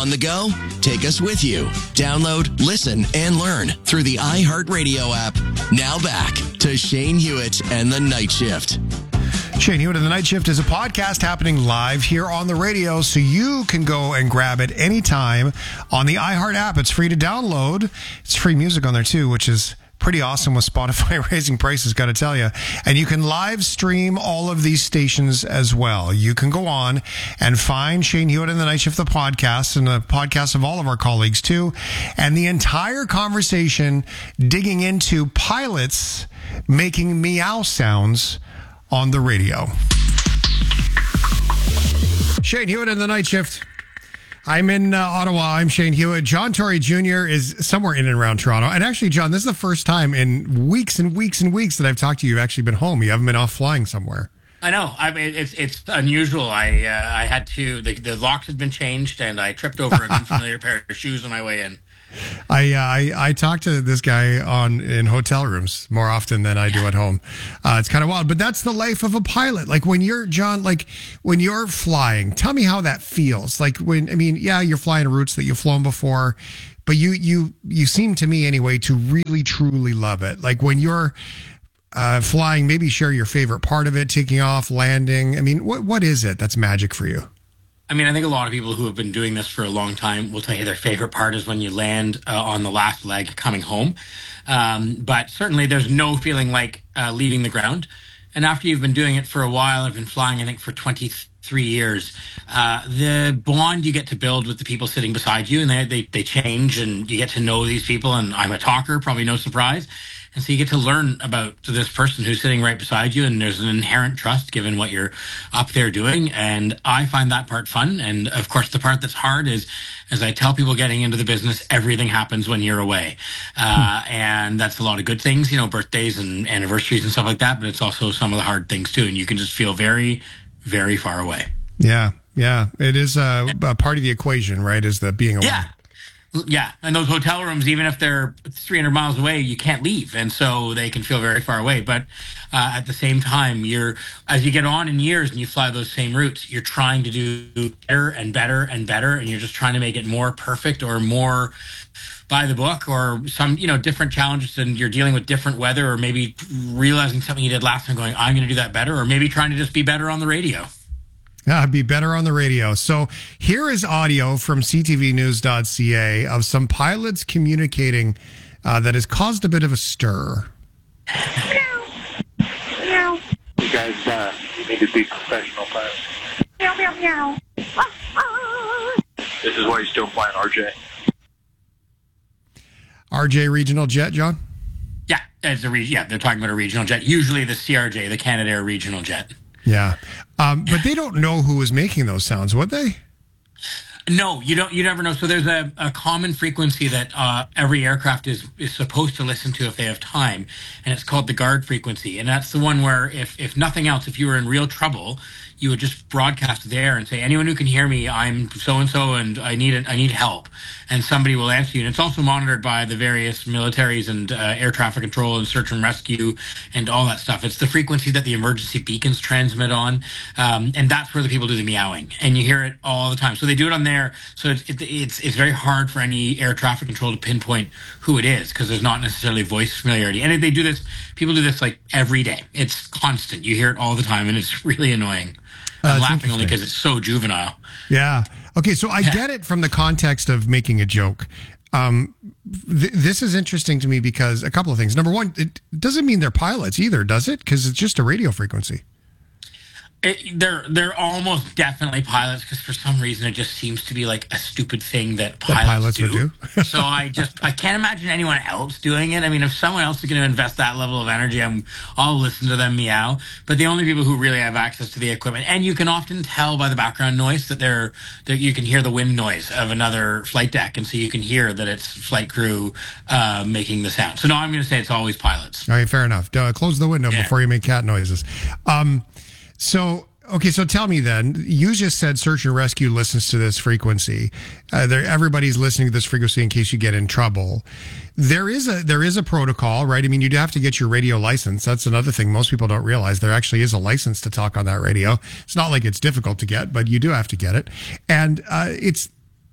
On the go? Take us with you. Download, listen, and learn through the iHeartRadio app. Now back to Shane Hewitt and the Night Shift. Shane Hewitt and the Night Shift is a podcast happening live here on the radio, so you can go and grab it anytime on the iHeart app. It's free to download. It's free music on there too, which is pretty awesome with Spotify raising prices, got to tell you. And you can live stream all of these stations as well. You can go on and find Shane Hewitt and the Night Shift, the podcast, and the podcast of all of our colleagues too. And the entire conversation digging into pilots making meow sounds on the radio. Shane Hewitt and the Night Shift. I'm in Ottawa. I'm Shane Hewitt. John Tory Jr. is somewhere in and around Toronto. And actually, John, this is the first time in weeks and weeks and weeks that I've talked to you. You've actually been home. You haven't been off flying somewhere. I know. I mean, it's unusual. I had to. The locks had been changed, and I tripped over an unfamiliar pair of shoes on my way in. I talk to this guy in hotel rooms more often than I do at home. It's kind of wild, but that's the life of a pilot. Like when you're when you're flying, tell me how that feels. Like you're flying routes that you've flown before, but you seem to me anyway to really truly love it. Like when you're flying, maybe share your favorite part of it, taking off, landing. I mean, what is it that's magic for you? I mean, I think a lot of people who have been doing this for a long time will tell you their favorite part is when you land on the last leg coming home. But certainly there's no feeling like leaving the ground. And after you've been doing it for a while, I've been flying, I think, for 23 years, the bond you get to build with the people sitting beside you, and they change, and you get to know these people. And I'm a talker, probably no surprise. And so you get to learn about this person who's sitting right beside you, and there's an inherent trust given what you're up there doing. And I find that part fun. And of course, the part that's hard is, as I tell people getting into the business, everything happens when you're away. And that's a lot of good things, birthdays and anniversaries and stuff like that. But it's also some of the hard things too. And you can just feel very, very far away. Yeah. Yeah. It is a part of the equation, right? Is the being away. Yeah, and those hotel rooms, even if they're 300 miles away, you can't leave, and so they can feel very far away. But at the same time, as you get on in years and you fly those same routes, you're trying to do better and better and better, and you're just trying to make it more perfect or more by the book, or some different challenges, and you're dealing with different weather, or maybe realizing something you did last time, going, I'm going to do that better, or maybe trying to just be better on the radio. Be better on the radio. So here is audio from ctvnews.ca of some pilots communicating that has caused a bit of a stir. Meow. Meow. You guys need to be professional pilots. Meow, meow, meow. This is why you're still flying RJ. RJ regional jet, John? Yeah, they're talking about a regional jet. Usually the CRJ, the Canadair regional jet. Yeah. But they don't know who was making those sounds, would they? No, you don't. You never know. So there's a common frequency that every aircraft is supposed to listen to if they have time, and it's called the guard frequency. And that's the one where if nothing else, if you were in real trouble, you would just broadcast there and say, anyone who can hear me, I'm so-and-so and I need help. And somebody will answer you. And it's also monitored by the various militaries and air traffic control and search and rescue and all that stuff. It's the frequency that the emergency beacons transmit on. And that's where the people do the meowing. And you hear it all the time. So they do it on there. So it's very hard for any air traffic control to pinpoint who it is, because there's not necessarily voice familiarity. And they do this, people do this like every day. It's constant. You hear it all the time, and it's really annoying. I'm laughing only because it's so juvenile. Yeah. Okay, so I get it from the context of making a joke. This is interesting to me because a couple of things. Number one, it doesn't mean they're pilots either, does it? Because it's just a radio frequency. They're almost definitely pilots, because for some reason it just seems to be like a stupid thing that pilots would do. So I can't imagine anyone else doing it. I mean, if someone else is going to invest that level of energy, I'll listen to them meow. But the only people who really have access to the equipment, and you can often tell by the background noise that you can hear the wind noise of another flight deck, and so you can hear that it's flight crew making the sound. So no, I'm going to say it's always pilots. All right, fair enough. Close the window before you make cat noises. So tell me then, you just said search and rescue listens to this frequency. Everybody's listening to this frequency in case you get in trouble. There is a protocol, right? I mean, you'd have to get your radio license. That's another thing most people don't realize. There actually is a license to talk on that radio. It's not like it's difficult to get, but you do have to get it. And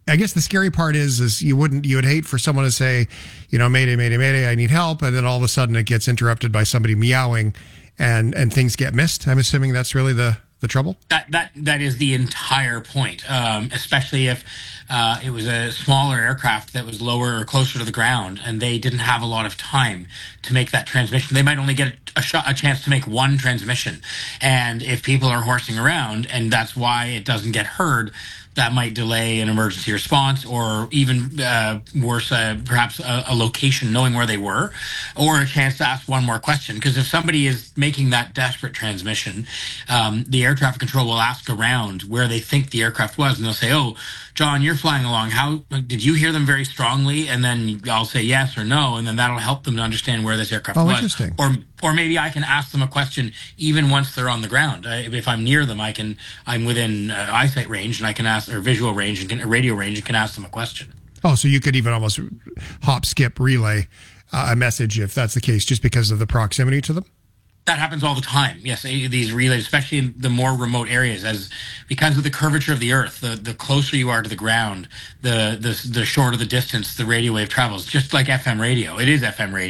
I guess the scary part is you would hate for someone to say, mayday, mayday, mayday, I need help. And then all of a sudden it gets interrupted by somebody meowing and things get missed. I'm assuming that's really the trouble. That is the entire point, especially if it was a smaller aircraft that was lower or closer to the ground, and they didn't have a lot of time to make that transmission. They might only get a chance to make one transmission, and if people are horsing around, and that's why it doesn't get heard, that might delay an emergency response, or even worse, perhaps a location, knowing where they were, or a chance to ask one more question. Because if somebody is making that desperate transmission, the air traffic control will ask around where they think the aircraft was, and they'll say, "Oh, John, you're flying along. How did you hear them very strongly?" And then I'll say yes or no, and then that'll help them to understand where this aircraft was. Interesting. Or maybe I can ask them a question even once they're on the ground. If I'm near them, I'm within eyesight range, and I can ask, or visual range, and radio range, and can ask them a question. Oh, so you could even almost hop, skip, relay a message if that's the case, just because of the proximity to them? That happens all the time. Yes, these relays, especially in the more remote areas, because of the curvature of the Earth, the closer you are to the ground, the shorter the distance the radio wave travels. Just like FM radio, it is FM radio.